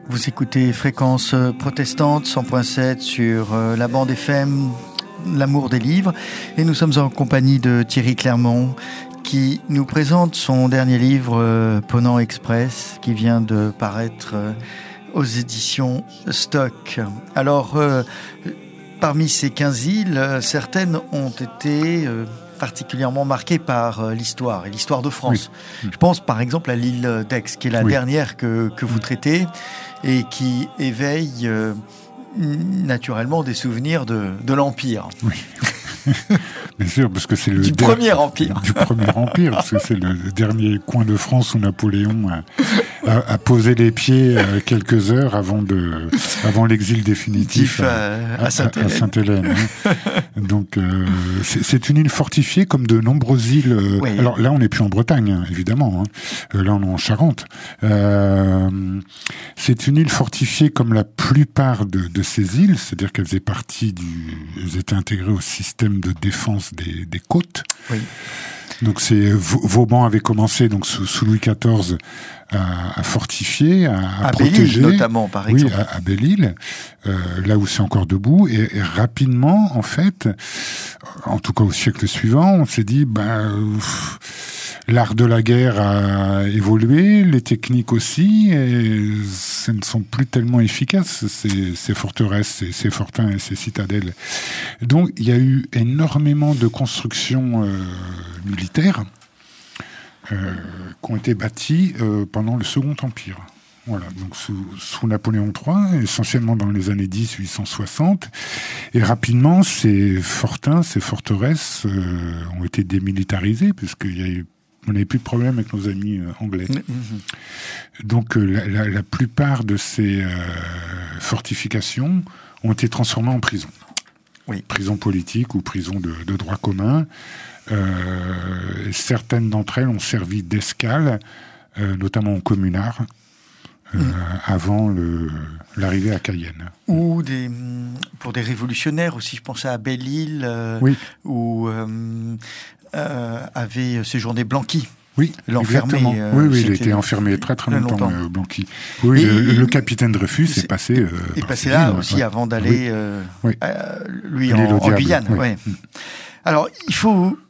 Vous écoutez Fréquence Protestante 100.7 sur la bande FM, l'amour des livres. Et nous sommes en compagnie de Thierry Clermont qui nous présente son dernier livre, Ponant Express, qui vient de paraître aux éditions Stock. Alors, parmi ces 15 îles, certaines ont été particulièrement marquées par l'histoire et l'histoire de France. Oui. Je pense par exemple à l'île d'Aix, qui est la dernière que vous traitez et qui éveille naturellement des souvenirs de l'Empire. Oui. Bien sûr, parce que c'est le premier empire. Du premier empire, parce que c'est le dernier coin de France où Napoléon a posé les pieds quelques heures avant l'exil définitif à Sainte-Hélène. Donc, c'est une île fortifiée comme de nombreuses îles. Oui. Alors là, on n'est plus en Bretagne, évidemment. Là, on est en Charente. C'est une île fortifiée comme la plupart de ces îles, c'est-à-dire qu'elles faisaient partie elles étaient intégrées au système de défense des côtes. Oui. Donc Vauban avait commencé donc sous Louis XIV à fortifier, à protéger, Belle-Île notamment par exemple. Oui, à Belle-Île, là où c'est encore debout, et rapidement en fait, en tout cas au siècle suivant, on s'est dit l'art de la guerre a évolué, les techniques aussi, et ce ne sont plus tellement efficaces, ces forteresses, ces fortins et ces citadelles. Donc, il y a eu énormément de constructions militaires qui ont été bâties pendant le Second Empire. Voilà, donc sous Napoléon III, essentiellement dans les années 1860. Et rapidement, ces fortins, ces forteresses ont été démilitarisées, on n'avait plus de problème avec nos amis anglais. Donc la plupart de ces fortifications ont été transformées en prison. Oui. Prison politique ou prison de droit commun. Certaines d'entre elles ont servi d'escale, notamment aux communards, avant l'arrivée à Cayenne. Ou pour des révolutionnaires aussi, je pensais à Belle-Île, où avait séjourné Blanqui. Oui, l'enfermé. Oui, il a été enfermé très longtemps, Blanqui. Oui, le capitaine Dreyfus est passé. Il est passé là aussi avant d'aller, lui, en Guyane. Oui. Ouais. Alors, il faut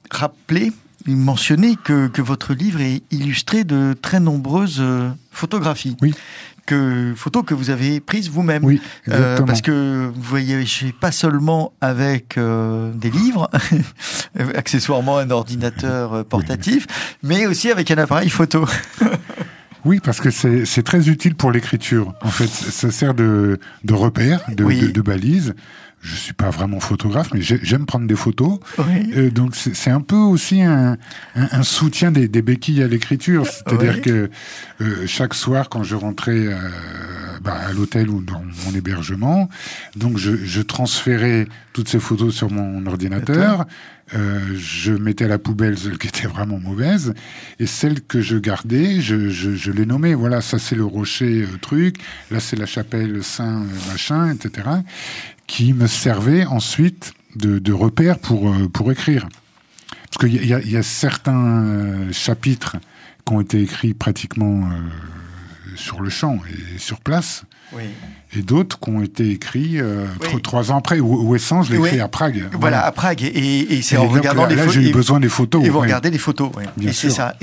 mentionner que votre livre est illustré de très nombreuses photographies. Oui. Photos que vous avez prises vous-même. Oui, parce que vous voyagez pas seulement avec des livres, accessoirement un ordinateur portatif, mais aussi avec un appareil photo. Oui, parce que c'est très utile pour l'écriture. En fait, ça sert de repère, de balise. Je suis pas vraiment photographe, mais j'aime prendre des photos. Oui. Donc c'est un peu aussi un soutien des béquilles à l'écriture. C'est-à-dire que chaque soir, quand je rentrais à l'hôtel ou dans mon hébergement, donc je transférais toutes ces photos sur mon ordinateur. Je mettais à la poubelle celles qui étaient vraiment mauvaises, et celles que je gardais, je les nommais. Voilà, ça c'est le rocher truc, là c'est la chapelle Saint machin, etc., qui me servait ensuite de repère pour écrire. Parce qu'il y a certains chapitres qui ont été écrits pratiquement sur le champ et sur place. Oui. Et d'autres qui ont été écrits 3 ans après. Ouessant, je l'ai écrit à Prague. Voilà, à Prague. Et c'est en regardant les photos. Là, j'ai eu besoin des photos. Et vous regardez les photos, oui. Et c'est ça.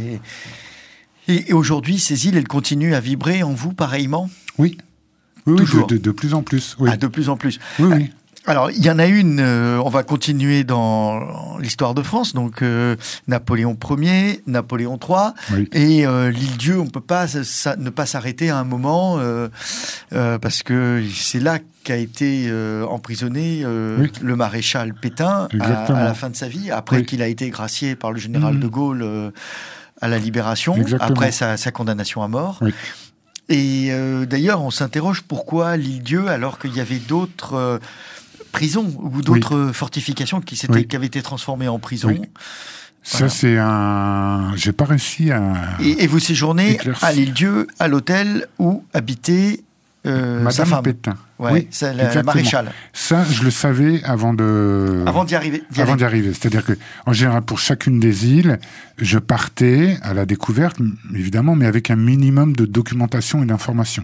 Et aujourd'hui, ces îles, elles continuent à vibrer en vous pareillement ? Oui. Oui, de plus en plus. Oui. Ah, de plus en plus. Oui. Alors, il y en a une, on va continuer dans l'histoire de France, donc Napoléon Ier, Napoléon III, et l'île-Dieu, on ne peut pas ne pas s'arrêter à un moment, parce que c'est là qu'a été emprisonné le maréchal Pétain à la fin de sa vie, après qu'il a été gracié par le général de Gaulle à la Libération, après sa condamnation à mort. Oui. Et d'ailleurs, on s'interroge pourquoi l'île-Dieu, alors qu'il y avait d'autres prisons ou d'autres fortifications qui avaient été transformées en prison. Oui. Voilà. Ça, j'ai pas réussi à... Et vous séjournez à l'île-Dieu, à l'hôtel où habitait sa femme. Pétain. Ouais, oui, c'est la maréchale. Ça, je le savais avant d'y arriver. C'est-à-dire que, en général, pour chacune des îles, je partais à la découverte, évidemment, mais avec un minimum de documentation et d'information.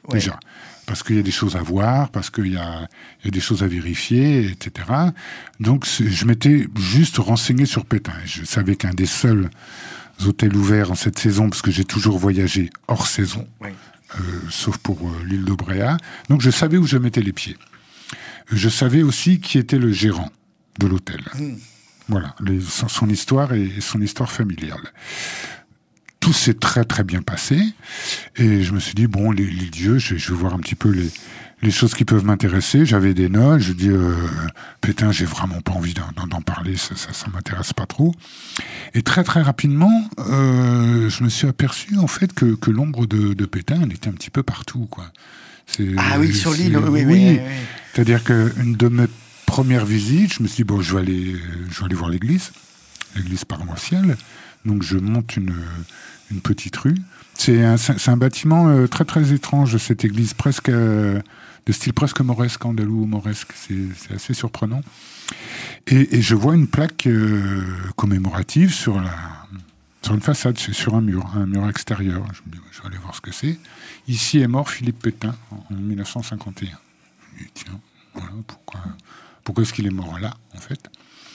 déjà. Parce qu'il y a des choses à voir, parce qu'il y a des choses à vérifier, etc. Donc, je m'étais juste renseigné sur Pétain. Je savais qu'un des seuls hôtels ouverts en cette saison, parce que j'ai toujours voyagé hors saison, sauf pour l'île de Bréa. Donc, je savais où je mettais les pieds. Je savais aussi qui était le gérant de l'hôtel. Voilà, son histoire et son histoire familiale. Tout s'est très très bien passé et je me suis dit bon les lieux, je vais voir un petit peu les choses qui peuvent m'intéresser. J'avais des notes, je dis Pétain, j'ai vraiment pas envie d'en parler, ça m'intéresse pas trop. Et très très rapidement, je me suis aperçu en fait que l'ombre de Pétain elle était un petit peu partout quoi. Ah oui, sur l'île, oui. C'est-à-dire qu'une de mes premières visites, je me suis dit bon je vais aller voir l'église paroissiale. Donc je monte une petite rue. C'est un bâtiment très très étrange, cette église, presque de style presque mauresque, andalou-mauresque. C'est assez surprenant. Et je vois une plaque commémorative sur une façade, sur un mur extérieur. Je me dis, je vais aller voir ce que c'est. Ici est mort Philippe Pétain en 1951. Je me dis, tiens, voilà, pourquoi est-ce qu'il est mort là, en fait ?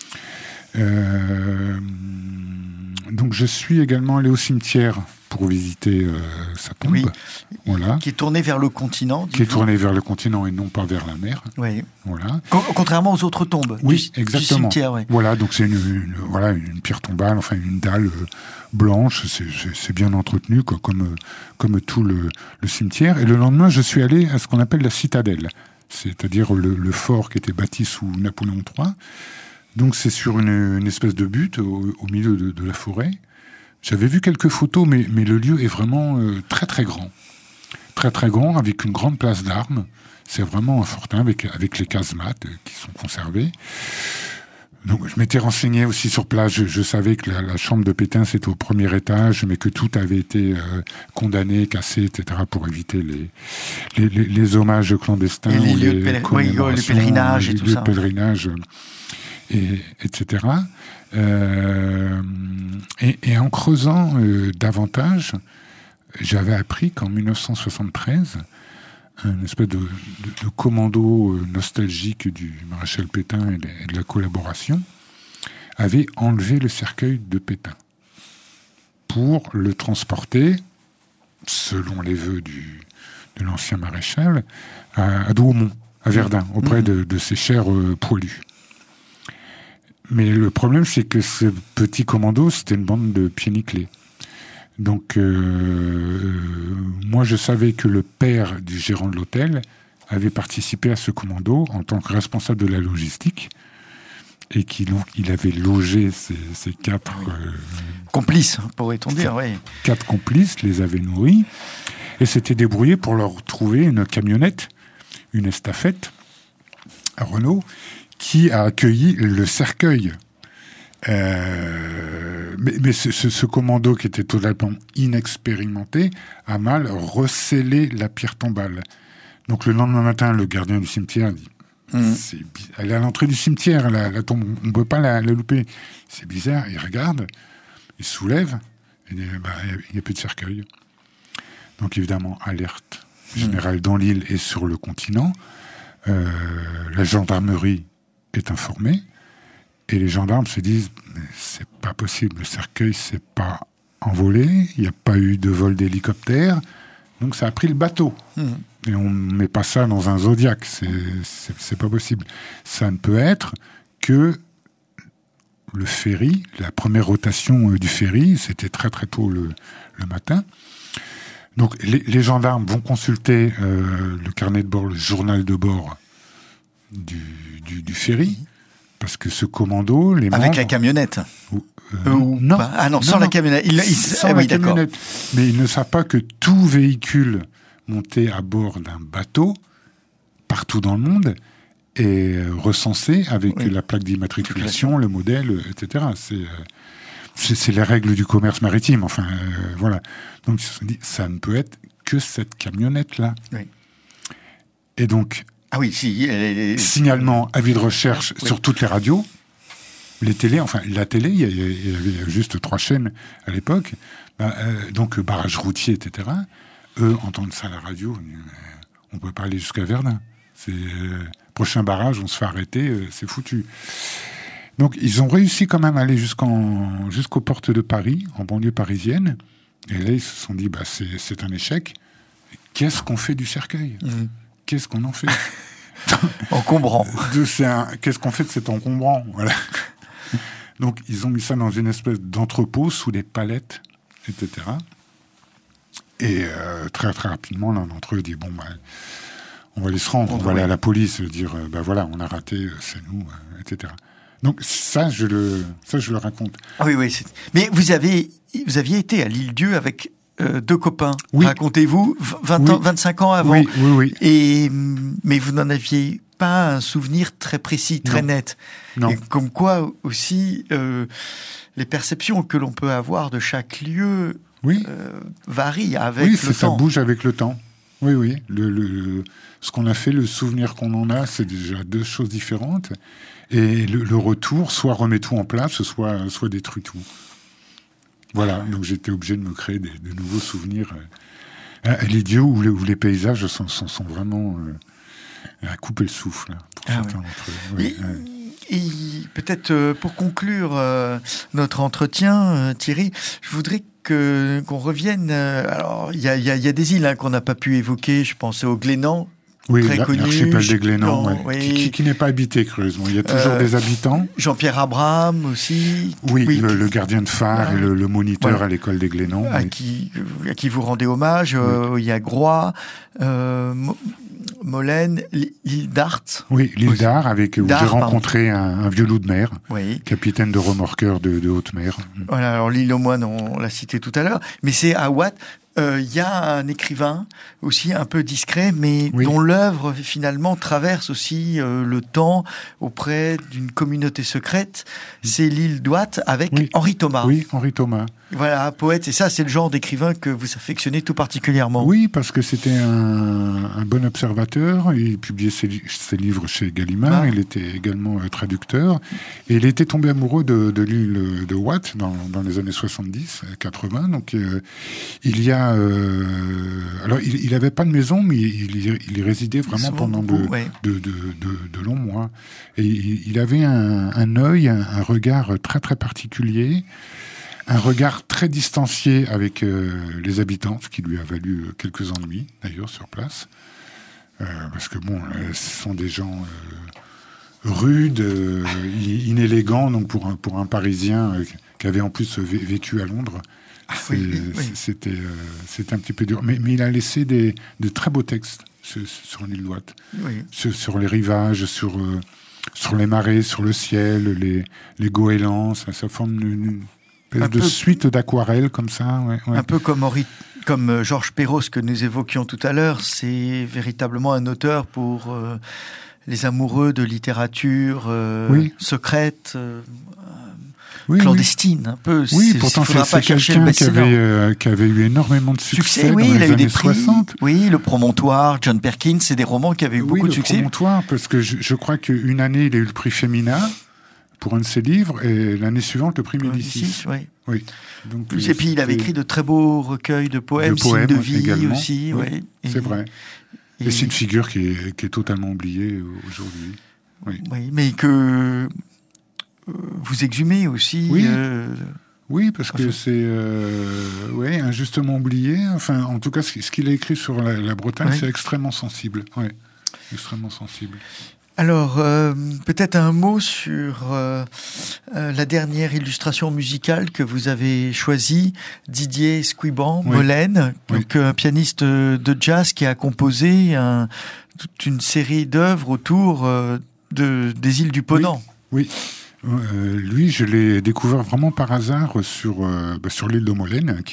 Donc je suis également allé au cimetière pour visiter sa tombe. Oui. Voilà. Qui est tourné vers le continent. Qui est tourné vers le continent et non pas vers la mer. Oui. Voilà. Contrairement aux autres tombes. Oui, exactement. Du cimetière, oui. Voilà, donc c'est une pierre tombale, enfin une dalle blanche. C'est bien entretenu, quoi, comme tout le cimetière. Et le lendemain, je suis allé à ce qu'on appelle la citadelle, c'est-à-dire le fort qui était bâti sous Napoléon III. Donc c'est sur une espèce de butte au milieu de la forêt. J'avais vu quelques photos, mais le lieu est vraiment très très grand. Très très grand, avec une grande place d'armes. C'est vraiment un fortin avec les casemates qui sont conservées. Donc je m'étais renseigné aussi sur place. Je savais que la chambre de Pétain c'était au premier étage, mais que tout avait été condamné, cassé, etc. pour éviter les hommages clandestins. Et les lieux de pèlerinage et tout ça. Etc. Et en creusant davantage, j'avais appris qu'en 1973, un espèce de commando nostalgique du maréchal Pétain et de la collaboration avait enlevé le cercueil de Pétain pour le transporter, selon les vœux de l'ancien maréchal, à Douaumont, à Verdun, auprès de ses chers poilus. Mais le problème, c'est que ce petit commando, c'était une bande de pieds nickelés. Donc, moi, je savais que le père du gérant de l'hôtel avait participé à ce commando en tant que responsable de la logistique et qu'il avait logé ces quatre... complices, pourrait-on dire, oui. 4 complices, les avait nourris et s'était débrouillé pour leur trouver une camionnette, une estafette à Renault, qui a accueilli le cercueil. Mais ce commando qui était totalement inexpérimenté a mal recellé la pierre tombale. Donc le lendemain matin, le gardien du cimetière dit elle est à l'entrée du cimetière, la tombe, on ne peut pas la louper. C'est bizarre, il regarde, il soulève, il dit il n'y a plus de cercueil. Donc évidemment, alerte générale dans l'île et sur le continent. La gendarmerie est informé et les gendarmes se disent mais c'est pas possible, le cercueil s'est pas envolé, il n'y a pas eu de vol d'hélicoptère, donc ça a pris le bateau. Et on met pas ça dans un Zodiac, c'est pas possible. Ça ne peut être que le ferry, la première rotation du ferry, c'était très très tôt le matin. Donc les gendarmes vont consulter le carnet de bord, le journal de bord du ferry, parce que ce commando, les membres... Avec la camionnette non. Pas. Ah non, sans la camionnette. Sans la camionnette. Mais ils ne savent pas que tout véhicule monté à bord d'un bateau, partout dans le monde, est recensé avec la plaque d'immatriculation, le modèle, etc. C'est les règles du commerce maritime, enfin, voilà. Donc ils se sont dit, ça ne peut être que cette camionnette-là. Oui. Et donc... Ah oui, signalement, avis de recherche sur toutes les radios, les télés, enfin la télé, il y avait juste 3 chaînes à l'époque, donc barrage routier, etc. eux entendent ça à la radio, on peut pas aller jusqu'à Verdun. C'est prochain barrage, on se fait arrêter, c'est foutu. Donc ils ont réussi quand même à aller jusqu'aux portes de Paris, en banlieue parisienne. Et là, ils se sont dit, c'est un échec. Qu'est-ce qu'on fait du cercueil ? Qu'est-ce qu'on en fait ? Encombrant. Qu'est-ce qu'on fait de cet encombrant ? Voilà. Donc, ils ont mis ça dans une espèce d'entrepôt sous des palettes, etc. Et très, très rapidement, l'un d'entre eux dit, on va aller se rendre, on va aller à la police, dire, voilà, on a raté, c'est nous, etc. Donc, ça, je le raconte. Ah oui. Mais vous aviez été à l'Île-Dieu avec 2 copains. Oui. Racontez-vous, 25 ans avant. Oui. Mais vous n'en aviez pas un souvenir très précis, très net. Non. Et comme quoi aussi, les perceptions que l'on peut avoir de chaque lieu varient avec le temps. Ça bouge avec le temps. Oui. Ce qu'on a fait, le souvenir qu'on en a, c'est déjà 2 choses différentes. Et le retour, soit remet tout en place, soit détruit tout. Voilà, donc j'étais obligé de me créer de nouveaux souvenirs à l'Île-Dieu où les paysages sont vraiment à couper le souffle pour certains d'entre eux. Oui. Et peut-être pour conclure notre entretien, Thierry, je voudrais qu'on revienne. Alors, il y a des îles qu'on n'a pas pu évoquer. Je pense au Glénan. Oui, très connu. L'archipel des Glénans, qui n'est pas habité, curieusement. Il y a toujours des habitants. Jean-Pierre Abraham aussi. Oui. Le gardien de phare et le moniteur à l'école des Glénans. À qui vous rendez hommage. Il y a Groix, Molène, l'île d'Art. Oui, l'île d'Art, où j'ai rencontré un vieux loup de mer, capitaine de remorqueur de haute mer. Voilà, alors l'île aux Moines, on l'a cité tout à l'heure. Mais c'est à Watt. Il y a un écrivain aussi un peu discret, mais dont l'œuvre finalement traverse aussi le temps auprès d'une communauté secrète. C'est l'île d'Ouate avec Henri Thomas. Oui, Henri Thomas. Voilà, poète. Et ça, c'est le genre d'écrivain que vous affectionnez tout particulièrement. Oui, parce que c'était un bon observateur. Il publiait ses livres chez Gallimard. Il était également traducteur. Et il était tombé amoureux de l'île de Watt dans les années 70, 80. Donc, il y a... alors, il n'avait pas de maison, mais il y résidait vraiment pendant de longs mois. Et il avait un œil, un regard très, très particulier. Un regard très distancié avec les habitants, ce qui lui a valu quelques ennuis, d'ailleurs, sur place. Parce que, ce sont des gens rudes, inélégants, donc pour un Parisien qui avait en plus vécu à Londres, c'était un petit peu dur. Mais il a laissé de très beaux textes sur l'île d'Ouate, sur les rivages, sur les marées, sur le ciel, les goélands, ça forme une suite d'aquarelles comme ça. Un peu comme Georges Perros que nous évoquions tout à l'heure, c'est véritablement un auteur pour les amoureux de littérature secrète, clandestine, un peu. Oui, pourtant c'est quelqu'un qui avait eu énormément de succès dans il a eu les des années prix. 60. Oui, Le Promontoire, John Perkins, c'est des romans qui avaient eu beaucoup de succès. Le Promontoire, parce que je crois qu'une année, il a eu le prix Femina pour un de ses livres, et l'année suivante, le prix Médicis. Oui. Donc, et puis, il avait écrit de très beaux recueils de poèmes, signes de vie également. Aussi. Oui, c'est vrai. Et c'est une figure qui est totalement oubliée aujourd'hui. Oui, mais que vous exhumez aussi. Oui, parce que c'est injustement oublié. Enfin, en tout cas, ce qu'il a écrit sur la Bretagne, c'est extrêmement sensible. Oui, extrêmement sensible. Alors, peut-être un mot sur la dernière illustration musicale que vous avez choisie, Didier Squiban, Molène, donc un pianiste de jazz qui a composé toute une série d'œuvres autour des îles du Ponant. Oui. Lui, je l'ai découvert vraiment par hasard sur l'île de Molène,